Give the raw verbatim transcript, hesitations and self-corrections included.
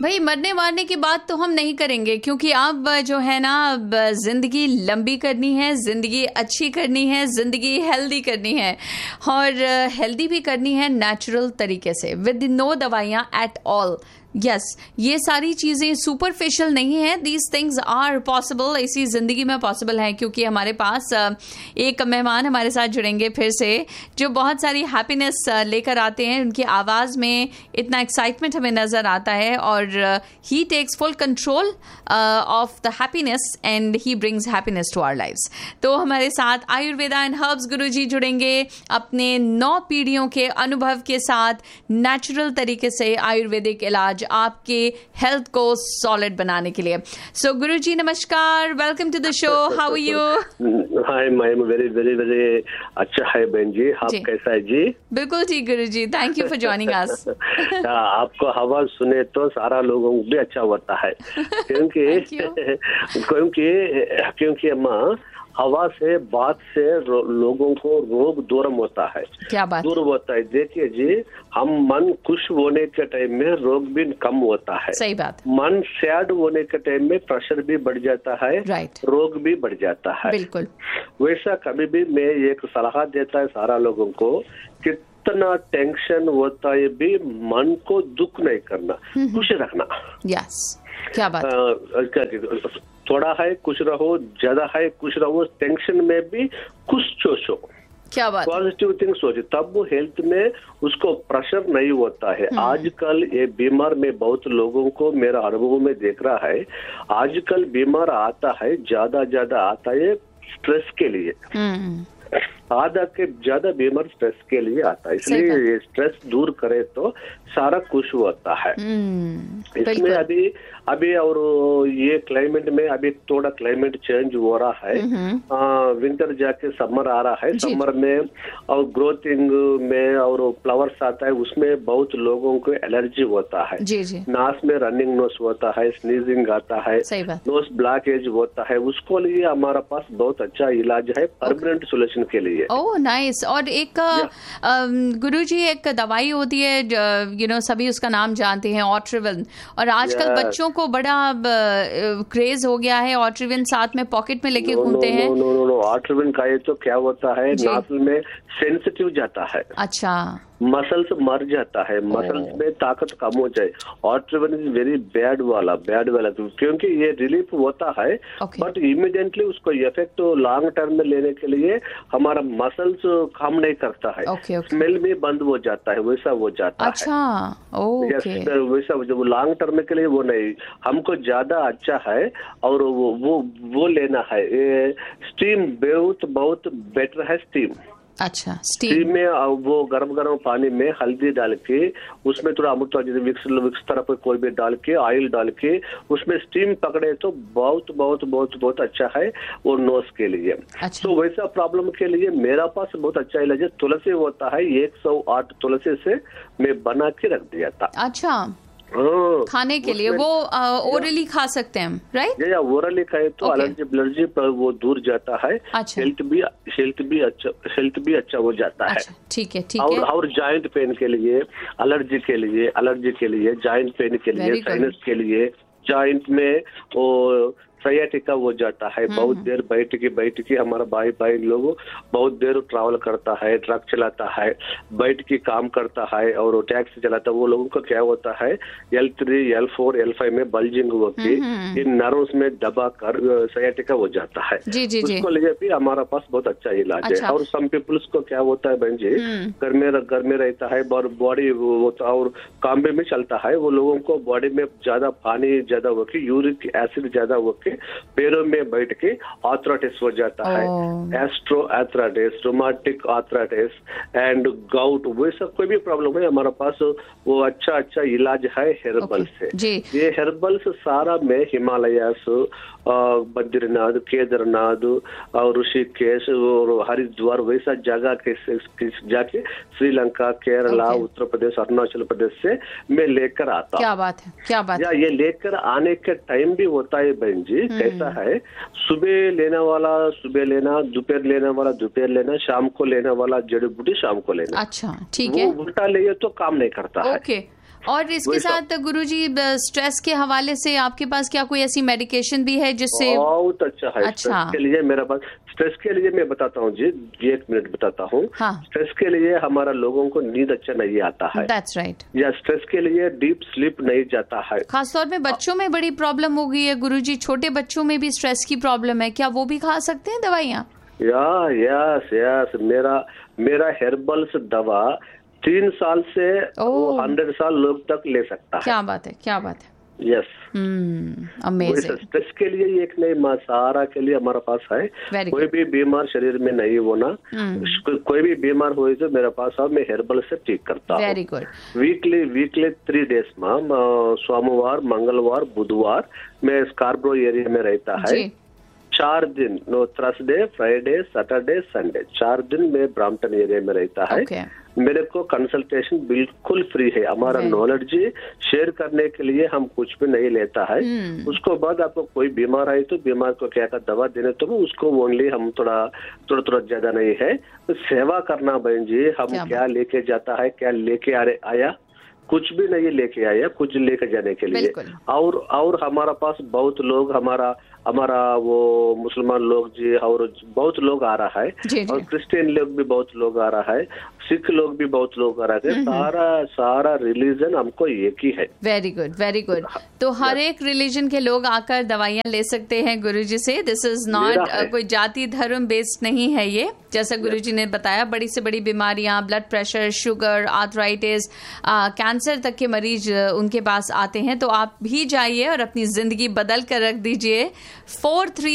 भाई मरने मारने की बात तो हम नहीं करेंगे, क्योंकि अब जो है ना, अब जिंदगी लंबी करनी है, जिंदगी अच्छी करनी है, जिंदगी हेल्दी करनी है, और हेल्दी भी करनी है नेचुरल तरीके से, विद नो दवाइयाँ एट ऑल। यस yes, ये सारी चीजें सुपरफिशियल नहीं है, दीज थिंग्स आर पॉसिबल, इसी जिंदगी में पॉसिबल है, क्योंकि हमारे पास एक मेहमान हमारे साथ जुड़ेंगे फिर से, जो बहुत सारी हैप्पीनेस लेकर आते हैं। उनकी आवाज में इतना एक्साइटमेंट हमें नजर आता है, और ही takes full control of the happiness and he brings happiness to our lives. तो हमारे साथ आयुर्वेदा एंड हर्ब्स गुरुजी जुड़ेंगे अपने नौ पीढ़ियों के अनुभव के साथ, नेचुरल तरीके से आयुर्वेदिक इलाज आपके हेल्थ को सॉलिड बनाने के लिए। सो गुरुजी नमस्कार, welcome to the show, how are you? हाय, मैं वेरी वेरी वेरी अच्छा है बहन जी, आप कैसा है जी? बिल्कुल ठीक गुरुजी, thank you for joining us. आपको आवाज सुने तो सारा लोगों को भी अच्छा होता है, क्योंकि क्योंकि क्योंकि अम्मा हवा से, बात से लोगों को रोग दूर होता है। क्या बात? दूर होता है। देखिए जी, हम मन खुश होने के टाइम में रोग भी कम होता है। सही बात। मन सैड होने के टाइम में प्रेशर भी बढ़ जाता है, राइट, रोग भी बढ़ जाता है। बिल्कुल। वैसा कभी भी मैं एक सलाह देता है सारा लोगों को, कितना टेंशन होता है भी मन को दुख नहीं करना, खुश रखना। यस, क्या बात? आ, थोड़ा है कुछ रहो, ज्यादा है कुछ रहो, टेंशन में भी कुछ सोचो। क्या बात? पॉजिटिव थिंग सोचे, तब वो हेल्थ में उसको प्रेशर नहीं होता है। आजकल ये बीमार में बहुत लोगों को मेरा अनुभव में देख रहा है, आजकल बीमार आता है, ज्यादा ज्यादा आता है स्ट्रेस के लिए। आधा के ज्यादा बीमार स्ट्रेस के लिए आता है, इसलिए ये स्ट्रेस दूर करे तो सारा कुछ होता है। इसमें अभी अभी और ये क्लाइमेट में अभी थोड़ा क्लाइमेट चेंज हो रहा है, आ, विंटर जाके समर आ रहा है। समर में और ग्रोथिंग में और फ्लावर्स आता है, उसमें बहुत लोगों को एलर्जी होता है। जी जी। नाक में रनिंग नोस होता है, स्नीजिंग आता है, नोस ब्लॉकेज होता है, उसको लिए हमारा पास बहुत अच्छा इलाज है परमानेंट सोल्यूशन के लिए। Oh nice. और एक गुरुजी एक दवाई होती है, यू नो सभी उसका नाम जानते हैं, ऑट्रिविन, और आजकल बच्चों को बड़ा क्रेज हो गया है, ऑट्रिविन साथ में पॉकेट में लेके घूमते हैं। नो नो नो, ऑट्रिविन का ये तो क्या होता है, नासल में सेंसिटिव जाता है। अच्छा। मसल्स मर जाता है, मसल्स में ताकत कम हो जाए। ऑट्रिविन इज वेरी बैड वाला, बैड वाला, क्योंकि ये रिलीफ होता है, बट इमीडिएटली उसको इफेक्ट लॉन्ग टर्म में लेने के लिए हमारा मसल्स काम नहीं करता है, okay, okay. स्मेल में बंद हो जाता है, वैसा हो जाता अच्छा, है। ओके। वैसा जब लॉन्ग टर्म के लिए वो नहीं, हमको ज्यादा अच्छा है और वो वो वो लेना है। स्टीम बहुत बहुत बेटर है, स्टीम। अच्छा, स्टीम, स्टीम में वो गरम गरम पानी में हल्दी डाल के, उसमें थोड़ा अमृत विक्स विक्स तरफ कोई भी डाल के, ऑयल डाल के उसमें स्टीम पकड़े तो बहुत बहुत बहुत बहुत अच्छा है वो नोज के लिए। अच्छा। तो वैसा प्रॉब्लम के लिए मेरा पास बहुत अच्छा इलाज है, तुलसी होता है, एक सौ आठ तुलसी से मैं बना के रख दिया था। अच्छा, खाने के लिए वो ओरली खा सकते हैं, राइट? या ओरली खाए तो एलर्जी एलर्जी पर वो दूर जाता है। अच्छा। हेल्थ भी हेल्थ भी अच्छा हेल्थ भी अच्छा हो जाता है। अच्छा, ठीक है, ठीक और, है। और जॉइंट पेन के लिए, एलर्जी के लिए, एलर्जी के लिए, जॉइंट पेन के लिए, साइनस के लिए, जॉइंट में वो सयाटिका हो जाता है, बहुत देर बैठ के बैठ के हमारा भाई भाई लोग बहुत देर ट्रैवल करता है, ट्रक चलाता है, बैठ के काम करता है और टैक्सी चलाता है, वो लोगों का क्या होता है, L three L four L five में बल्जिंग होके इन नर्व्स में दबा कर सयाटिका हो जाता है। जी, जी, उसको लिए भी हमारा पास बहुत अच्छा इलाज अच्छा। है। और सम पीपल्स को क्या होता है बहन जी, घर में घर में रहता है, बॉडी और काम में चलता है, वो लोगों को बॉडी में ज्यादा पानी ज्यादा होके, यूरिक एसिड ज्यादा होके पैरों में बैठ के आर्थराइटिस हो जाता है, astro arthritis, रोमाटिक arthritis and gout, वो सब कोई भी प्रॉब्लम है हमारा पास वो अच्छा अच्छा इलाज है हेर्बल से। ये हेर्बल्स सारा में हिमालयस, बद्रीनाथ, केदारनाथ और ऋषिकेश और हरिद्वार वैसा जगह के जाके श्रीलंका, केरला, उत्तर प्रदेश, अरुणाचल प्रदेश से मैं लेकर आता हूँ। क्या बात है, क्या बात है। ये लेकर आने के टाइम भी होता है बहन जी, कैसा है, सुबह लेने वाला सुबह लेना, दोपहर लेने वाला दोपहर लेना, शाम को लेने वाला जड़ी बूटी शाम को लेना। अच्छा, ठीक है। वो उल्टा ले तो काम नहीं करता है। ओके और इसके साथ गुरुजी स्ट्रेस के हवाले से आपके पास क्या कोई ऐसी मेडिकेशन भी है जिससे? बहुत अच्छा है। अच्छा। स्ट्रेस के लिए मेरे पास, स्ट्रेस के लिए मैं बताता हूँ जी, एक मिनट बताता हूँ। हाँ। स्ट्रेस के लिए हमारा लोगों को नींद अच्छा नहीं आता है। That's right. या स्ट्रेस के लिए डीप स्लीप नहीं जाता है। खासतौर में बच्चों में बड़ी प्रॉब्लम हो गई है गुरुजी, छोटे बच्चों में भी स्ट्रेस की प्रॉब्लम है, क्या वो भी खा सकते हैं दवाइयाँ? या यस यस मेरा मेरा हेर्बल्स दवा तीन साल से हंड्रेड साल लोग तक ले सकता है। क्या बात है, क्या बाबात है। Yes, amazing. स्ट्रेस के लिए एक नहीं माँ, सहारा के लिए हमारा पास है। कोई भी बीमार शरीर में नहीं होना, को, कोई भी बीमार हुए तो मेरे पास आओ, मैं हेर्बल से ठीक करता हूँ। Very good. Weekly weekly three days ma'am, सोमवार, मंगलवार, बुधवार मैं स्कार्बरो एरिया में रहता है। चार दिन, no Thursday, Friday, Saturday, Sunday, चार दिन में ब्राम्पटन एरिया में रहता है। okay. मेरे को कंसल्टेशन बिल्कुल फ्री है। हमारा नॉलेज शेयर करने के लिए हम कुछ भी नहीं लेता है। hmm. उसको बाद आपको कोई बीमार है तो बीमार को क्या क्या दवा देने, तो उसको ओनली हम थोड़ा थोड़ा थोड़ा ज्यादा नहीं है तो सेवा करना बहन जी। हम क्या, क्या लेके जाता है, क्या लेके आ आया, कुछ भी नहीं लेके आया, कुछ लेके जाने के लिए। और और हमारा पास बहुत लोग, हमारा हमारा वो मुसलमान लोग जी, और बहुत लोग आ रहा है, और क्रिश्चियन लोग भी बहुत लोग आ रहा है, सिख लोग भी बहुत लोग आ रहे हैं। सारा सारा रिलीजन हमको एक ही है। Very good, very good. तो हर एक रिलीजन के लोग आकर दवाइयाँ ले सकते हैं गुरुजी से। दिस इज नॉट कोई जाति धर्म बेस्ड नहीं है ये, जैसा गुरुजी ने बताया। बड़ी से बड़ी बीमारियां, blood pressure, sugar, arthritis, cancer तक के मरीज उनके पास आते हैं। तो आप भी जाइए और अपनी जिंदगी बदल कर रख दीजिए। Four three